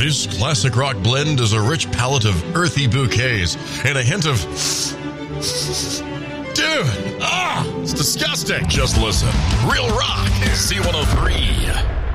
This classic rock blend is a rich palette of earthy bouquets and a hint of... Dude! It's disgusting! Just listen. Real Rock, C103.